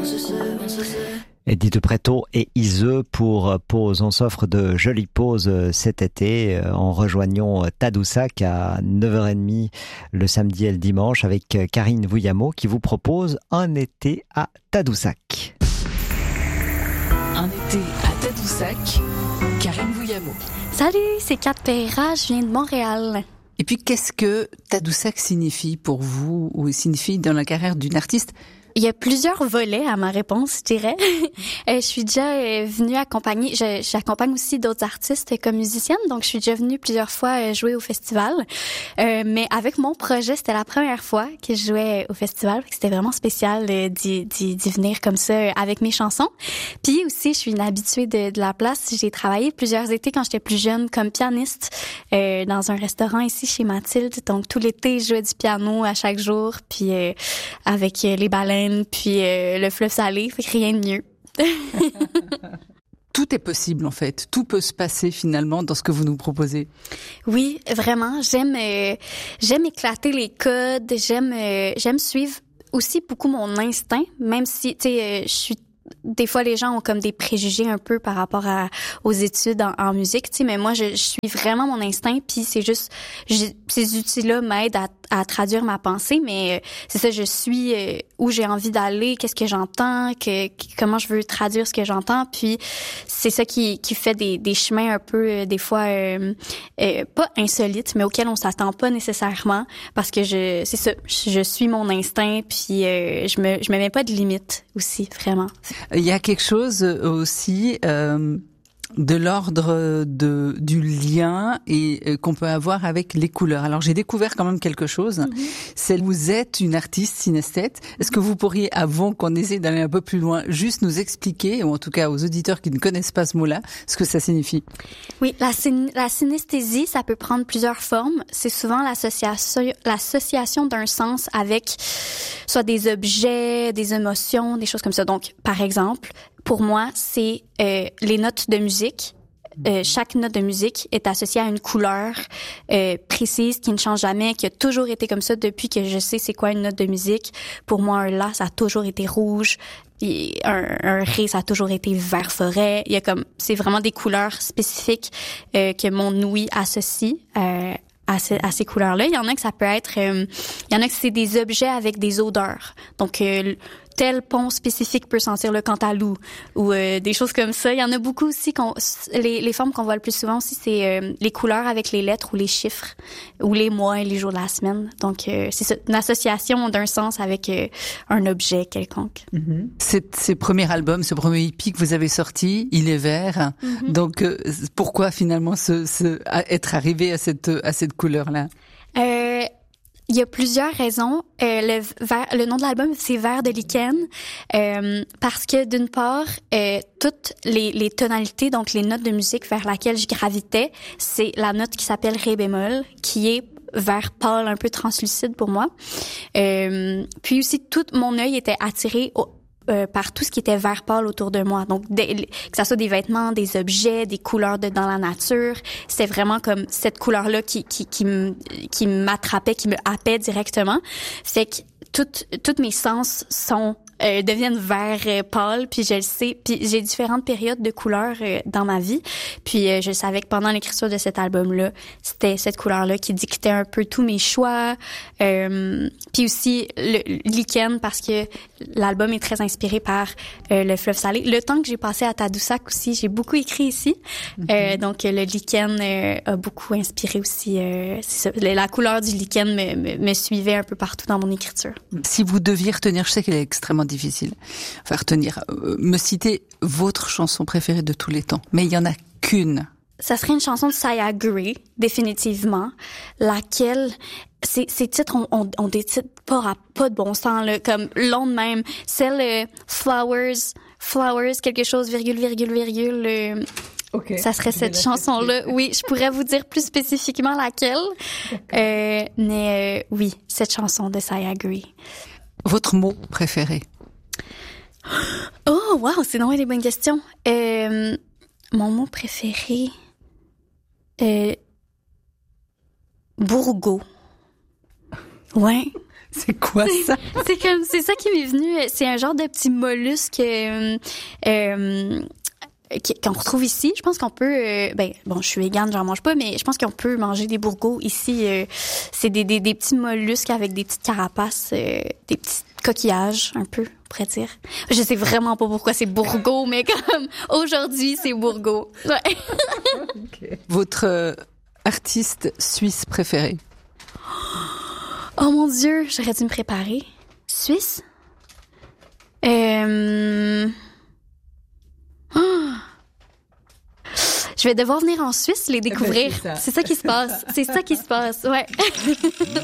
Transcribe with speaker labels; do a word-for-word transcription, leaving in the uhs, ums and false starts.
Speaker 1: Eddie de Pretto et Iseux pour Pause. On s'offre de jolies pauses cet été en rejoignant Tadoussac à neuf heures trente le samedi et le dimanche avec Karine Vouillamo qui vous propose un été à Tadoussac.
Speaker 2: Un été à Tadoussac, Karine Vouillamo.
Speaker 3: Salut, c'est Kat Pereira, je viens de Montréal.
Speaker 2: Et puis, qu'est-ce que Tadoussac signifie pour vous ou signifie dans la carrière d'une artiste?
Speaker 3: Il y a plusieurs volets à ma réponse, je dirais. euh, je suis déjà euh, venue accompagner, je, j'accompagne aussi d'autres artistes comme musicienne, donc je suis déjà venue plusieurs fois euh, jouer au festival. Euh, mais avec mon projet, c'était la première fois que je jouais au festival, c'était vraiment spécial euh, d'y, d'y, d'y venir comme ça euh, avec mes chansons. Puis aussi, je suis une habituée de, de la place. J'ai travaillé plusieurs étés quand j'étais plus jeune comme pianiste euh, dans un restaurant ici chez Mathilde. Donc tout l'été, je jouais du piano à chaque jour, puis euh, avec euh, les baleines, puis euh, le fleuve salé, fait que rien de mieux.
Speaker 2: Tout est possible en fait, tout peut se passer finalement dans ce que vous nous proposez.
Speaker 3: Oui, vraiment, j'aime euh, j'aime éclater les codes, j'aime euh, j'aime suivre aussi beaucoup mon instinct, même si tu sais euh, je suis des fois, les gens ont comme des préjugés un peu par rapport à, aux études en, en musique, tu sais, mais moi, je, je suis vraiment mon instinct, puis c'est juste, je, ces outils-là m'aident à, à traduire ma pensée, mais euh, c'est ça, je suis euh, où j'ai envie d'aller, qu'est-ce que j'entends, que, que comment je veux traduire ce que j'entends, puis c'est ça qui, qui fait des, des chemins un peu, euh, des fois, euh, euh, pas insolites, mais auxquels on s'attend pas nécessairement, parce que je, c'est ça, je suis mon instinct, puis euh, je me, je me mets pas de limites aussi, vraiment.
Speaker 2: Il y a quelque chose aussi euh, de l'ordre de du lien et euh, qu'on peut avoir avec les couleurs. Alors j'ai découvert quand même quelque chose. Mm-hmm. C'est vous êtes une artiste synesthète. Est-ce que vous pourriez, avant qu'on essaie d'aller un peu plus loin, juste nous expliquer, ou en tout cas aux auditeurs qui ne connaissent pas ce mot-là, ce que ça signifie?
Speaker 3: Oui, la, syn- la synesthésie, ça peut prendre plusieurs formes. C'est souvent l'association, l'association d'un sens avec soit des objets, des émotions, des choses comme ça. Donc, par exemple, pour moi, c'est euh, les notes de musique. Euh, chaque note de musique est associée à une couleur euh, précise qui ne change jamais, qui a toujours été comme ça depuis que je sais c'est quoi une note de musique. Pour moi, un la, ça a toujours été rouge. Et un, un ré, ça a toujours été vert forêt. Il y a comme, c'est vraiment des couleurs spécifiques euh, que mon ouïe associe euh, à, ce, à ces couleurs-là. Il y en a que ça peut être, euh, il y en a que c'est des objets avec des odeurs. Donc euh, tel pont spécifique peut sentir le cantalou ou euh, des choses comme ça. Il y en a beaucoup aussi. Qu'on, les, les formes qu'on voit le plus souvent aussi, c'est euh, les couleurs avec les lettres ou les chiffres ou les mois et les jours de la semaine. Donc, euh, c'est ça, une association d'un sens avec euh, un objet quelconque.
Speaker 2: Mm-hmm. C'est, ce premier album, ce premier E P que vous avez sorti, il est vert. Mm-hmm. Donc, euh, pourquoi finalement ce, ce, être arrivé à cette, à cette couleur-là?
Speaker 3: Euh... Il y a plusieurs raisons. Euh, le, vers, le nom de l'album, c'est Vers de lichen, euh, parce que d'une part, euh, toutes les, les tonalités, donc les notes de musique vers laquelle je gravitais, c'est la note qui s'appelle ré bémol, qui est vert pâle, un peu translucide pour moi. Euh, puis aussi, tout mon œil était attiré au Euh, par tout ce qui était vert pâle autour de moi. Donc, des, que ça soit des vêtements, des objets, des couleurs de, dans la nature, c'était vraiment comme cette couleur-là qui qui qui, m, qui m'attrapait, qui me happait directement. Fait que toutes toutes mes sens sont euh, deviennent vert euh, pâle, puis je le sais. Puis j'ai différentes périodes de couleurs euh, dans ma vie. Puis euh, je savais que pendant l'écriture de cet album-là, c'était cette couleur-là qui dictait un peu tous mes choix. Euh, puis aussi le lichen, parce que l'album est très inspiré par euh, le fleuve salé. Le temps que j'ai passé à Tadoussac aussi, j'ai beaucoup écrit ici. Mm-hmm. Euh, donc le lichen euh, a beaucoup inspiré aussi. Euh, c'est ça, la couleur du lichen me, me, me suivait un peu partout dans mon écriture.
Speaker 2: Si vous deviez retenir, je sais qu'elle est extrêmement difficile, enfin retenir, euh, me citer votre chanson préférée de tous les temps, mais il y en a qu'une.
Speaker 3: Ça serait une chanson de Saya Gray, définitivement, laquelle ces, ces titres ont, ont, ont des titres pas, pas de bon sens, là, comme long de même. Celle euh, Flowers, Flowers, quelque chose, virgule, virgule, virgule. Euh,
Speaker 2: okay.
Speaker 3: Ça serait cette chanson-là. Oui, je pourrais vous dire plus spécifiquement laquelle. Euh, mais euh, oui, cette chanson de Saya Gray.
Speaker 2: Votre mot préféré?
Speaker 3: Oh, wow, c'est vraiment des bonnes questions. Euh, mon mot préféré... Euh, Bourgo. Ouais.
Speaker 2: C'est quoi ça?
Speaker 3: C'est comme, c'est ça qui m'est venu. C'est un genre de petit mollusque euh, euh, qu'on retrouve ici. Je pense qu'on peut, euh, ben bon, je suis végane, j'en mange pas, mais je pense qu'on peut manger des bourgots ici. Euh, c'est des, des des petits mollusques avec des petites carapaces, euh, des petits coquillages, un peu, on pourrait dire. Je sais vraiment pas pourquoi c'est bourgot, mais comme aujourd'hui, c'est bourgot. Ouais.
Speaker 2: Okay. Votre euh, artiste suisse préféré?
Speaker 3: Oh mon Dieu, j'aurais dû me préparer. Suisse? Euh... Oh. Je vais devoir venir en Suisse les découvrir. Ben, c'est ça. c'est ça qui se passe. C'est ça qui se passe, ouais.